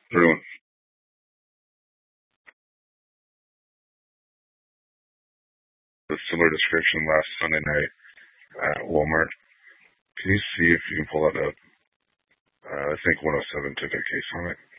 Everyone, a similar description last Sunday night at Walmart. Can you see if you can pull that up? I think 107 took a case on it.